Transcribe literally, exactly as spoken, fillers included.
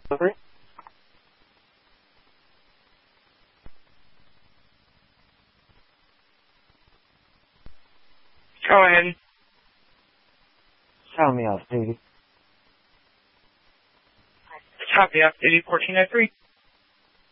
Over. Go ahead. Sound me off, duty. Copy, off duty fourteen oh three.